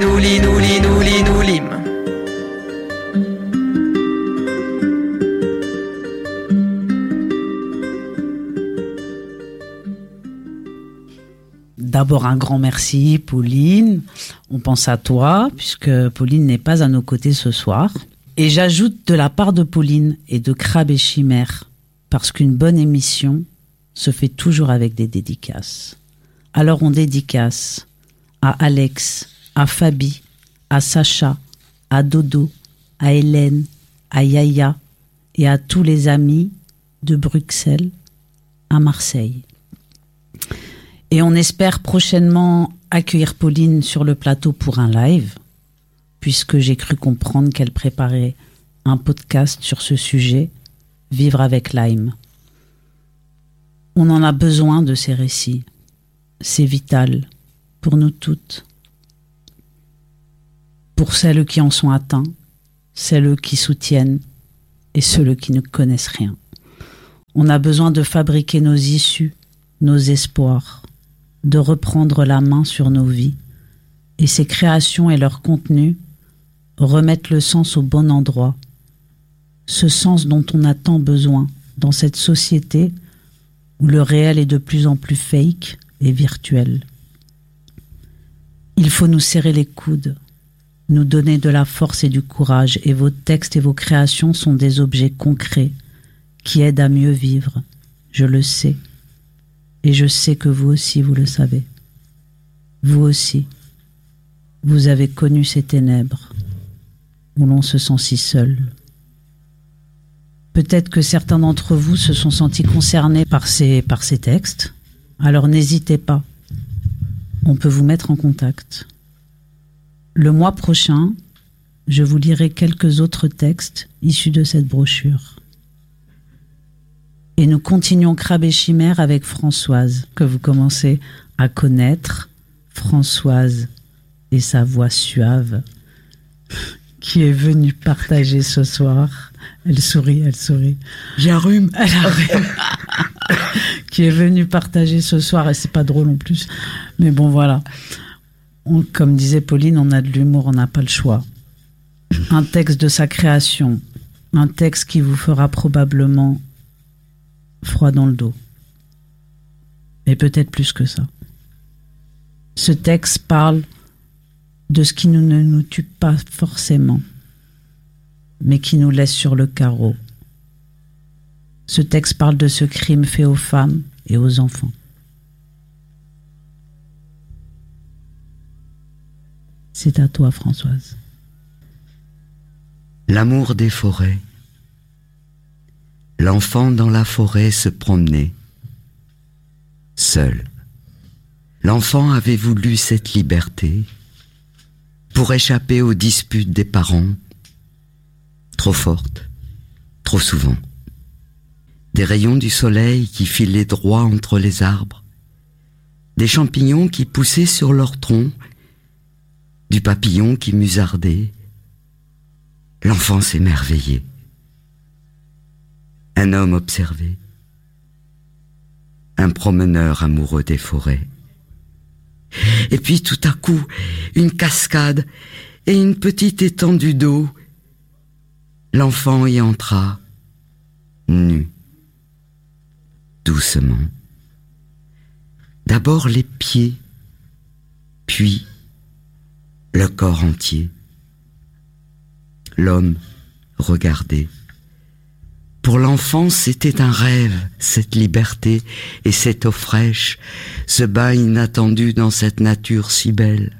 Noulim. D'abord un grand merci Pauline, on pense à toi puisque Pauline n'est pas à nos côtés ce soir. Et j'ajoute de la part de Pauline et de Crabe et Chimère, parce qu'une bonne émission se fait toujours avec des dédicaces. Alors on dédicace à Alex, à Fabi, à Sacha, à Dodo, à Hélène, à Yaya et à tous les amis de Bruxelles à Marseille. Et on espère prochainement accueillir Pauline sur le plateau pour un live, puisque j'ai cru comprendre qu'elle préparait un podcast sur ce sujet, Vivre avec Lyme. On en a besoin de ces récits. C'est vital pour nous toutes. Pour celles qui en sont atteints, celles qui soutiennent et ceux qui ne connaissent rien. On a besoin de fabriquer nos issues, nos espoirs, de reprendre la main sur nos vies, et ces créations et leur contenu remettent le sens au bon endroit, ce sens dont on a tant besoin dans cette société où le réel est de plus en plus fake et virtuel. Il faut nous serrer les coudes, nous donner de la force et du courage, et vos textes et vos créations sont des objets concrets qui aident à mieux vivre, je le sais. Et je sais que vous aussi, vous le savez. Vous aussi, vous avez connu ces ténèbres où l'on se sent si seul. Peut-être que certains d'entre vous se sont sentis concernés par ces textes. Alors n'hésitez pas, on peut vous mettre en contact. Le mois prochain, je vous lirai quelques autres textes issus de cette brochure. Et nous continuons Crabe et Chimère avec Françoise, que vous commencez à connaître. Françoise et sa voix suave, qui est venue partager ce soir. Elle sourit. J'ai un rhume. Elle a rhume. Qui est venue partager ce soir, et c'est pas drôle en plus. Mais bon, voilà. Comme disait Pauline, on a de l'humour, on n'a pas le choix. Un texte de sa création. Un texte qui vous fera probablement froid dans le dos. Et peut-être plus que ça. Ce texte parle de ce qui ne nous tue pas forcément, mais qui nous laisse sur le carreau. Ce texte parle de ce crime fait aux femmes et aux enfants. C'est à toi, Françoise. L'amour des forêts. L'enfant dans la forêt se promenait, seul. L'enfant avait voulu cette liberté pour échapper aux disputes des parents, trop fortes, trop souvent. Des rayons du soleil qui filaient droit entre les arbres, des champignons qui poussaient sur leurs troncs, du papillon qui musardait. L'enfant s'émerveillait. Un homme observé, un promeneur amoureux des forêts. Et puis tout à coup, une cascade et une petite étendue d'eau. L'enfant y entra, nu, doucement. D'abord les pieds, puis le corps entier. L'homme regardait. Pour l'enfant, c'était un rêve, cette liberté et cette eau fraîche, ce bain inattendu dans cette nature si belle.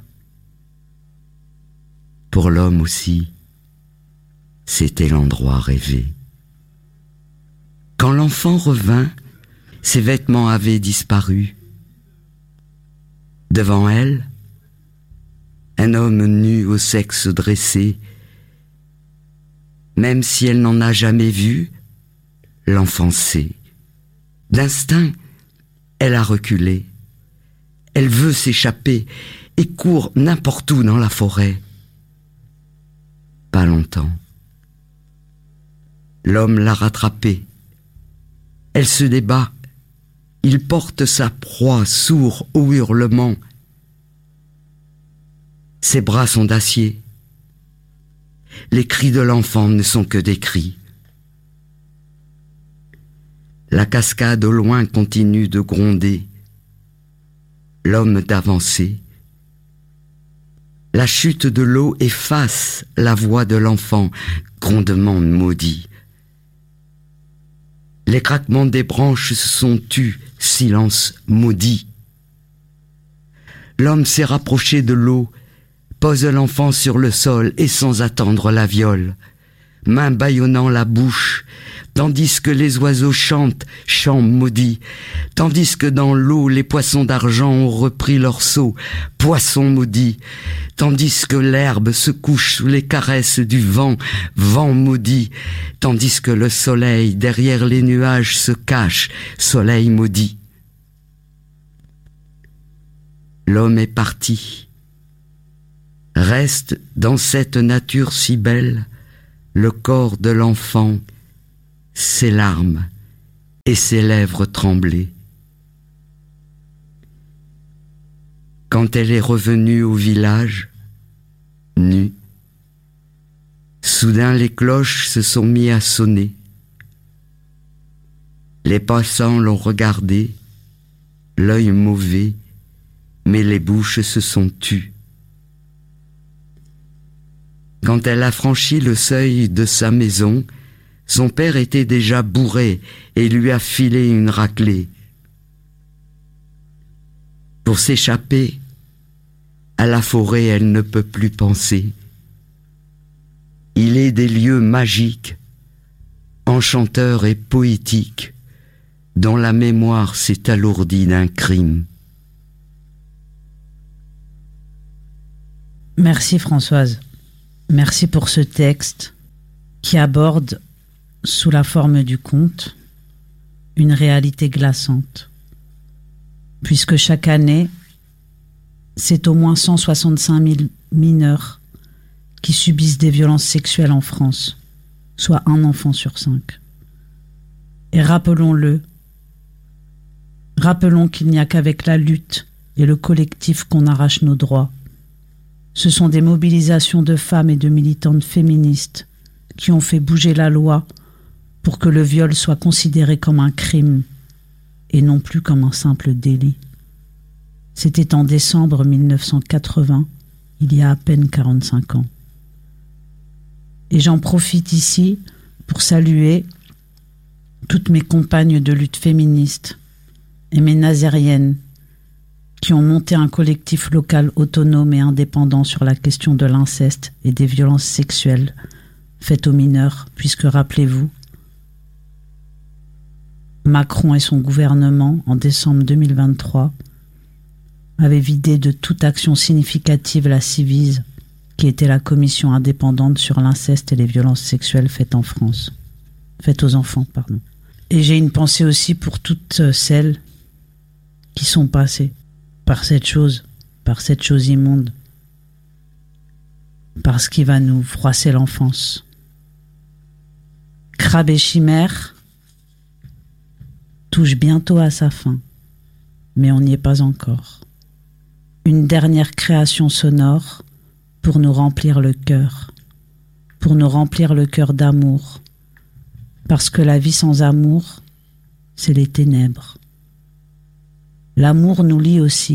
Pour l'homme aussi, c'était l'endroit rêvé. Quand l'enfant revint, ses vêtements avaient disparu. Devant elle, un homme nu au sexe dressé. Même si elle n'en a jamais vu, l'enfant sait. D'instinct, elle a reculé. Elle veut s'échapper et court n'importe où dans la forêt. Pas longtemps. L'homme l'a rattrapée. Elle se débat. Il porte sa proie sourd au hurlement. Ses bras sont d'acier. Les cris de l'enfant ne sont que des cris. La cascade au loin continue de gronder. L'homme d'avancer. La chute de l'eau efface la voix de l'enfant, grondement maudit. Les craquements des branches se sont tus, silence maudit. L'homme s'est rapproché de l'eau, pose l'enfant sur le sol et sans attendre la viole, main bâillonnant la bouche, tandis que les oiseaux chantent, chants maudits, tandis que dans l'eau les poissons d'argent ont repris leur seau, poissons maudits, tandis que l'herbe se couche sous les caresses du vent, vent maudit, tandis que le soleil derrière les nuages se cache, soleil maudit. L'homme est parti. Reste dans cette nature si belle le corps de l'enfant, ses larmes et ses lèvres tremblées. Quand elle est revenue au village, nue, soudain les cloches se sont mis à sonner. Les passants l'ont regardée, l'œil mauvais, mais les bouches se sont tues. Quand elle a franchi le seuil de sa maison, son père était déjà bourré et lui a filé une raclée. Pour s'échapper, à la forêt elle ne peut plus penser. Il est des lieux magiques, enchanteurs et poétiques, dont la mémoire s'est alourdie d'un crime. Merci Françoise. Merci pour ce texte qui aborde, sous la forme du conte, une réalité glaçante. Puisque chaque année, c'est au moins 165 000 mineurs qui subissent des violences sexuelles en France, soit un enfant sur 5. Et rappelons-le, rappelons qu'il n'y a qu'avec la lutte et le collectif qu'on arrache nos droits. Ce sont des mobilisations de femmes et de militantes féministes qui ont fait bouger la loi pour que le viol soit considéré comme un crime et non plus comme un simple délit. C'était en décembre 1980, il y a à peine 45 ans. Et j'en profite ici pour saluer toutes mes compagnes de lutte féministe et mes nazériennes qui ont monté un collectif local autonome et indépendant sur la question de l'inceste et des violences sexuelles faites aux mineurs, puisque rappelez-vous, Macron et son gouvernement, en décembre 2023, avaient vidé de toute action significative la Civise, qui était la commission indépendante sur l'inceste et les violences sexuelles faites en France. Faites aux enfants, pardon. Et j'ai une pensée aussi pour toutes celles qui sont passées par cette chose immonde, par ce qui va nous froisser l'enfance. Crabe et Chimère touche bientôt à sa fin, mais on n'y est pas encore. Une dernière création sonore pour nous remplir le cœur d'amour, parce que la vie sans amour, c'est les ténèbres. L'amour nous lie aussi.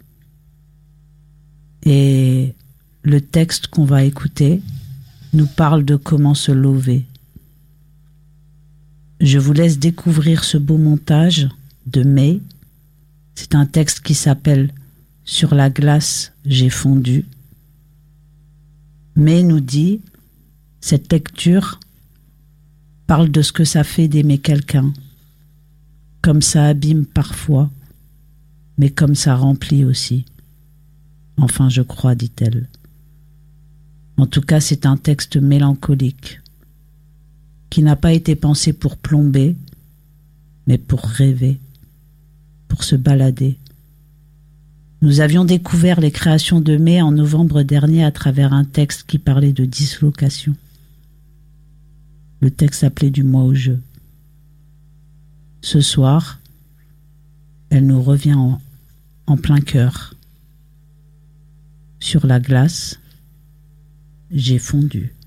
Et le texte qu'on va écouter nous parle de comment se lever. Je vous laisse découvrir ce beau montage de May. C'est un texte qui s'appelle « Sur la glace, j'ai fondu ». May nous dit, cette lecture parle de ce que ça fait d'aimer quelqu'un, comme ça abîme parfois, mais comme ça remplit aussi. Enfin, je crois, dit-elle. En tout cas, c'est un texte mélancolique, qui n'a pas été pensé pour plomber, mais pour rêver, pour se balader. Nous avions découvert les créations de May en novembre dernier à travers un texte qui parlait de dislocation. Le texte s'appelait Du mois au jeu. Ce soir, elle nous revient en plein cœur Sur la glace, j'ai fondu.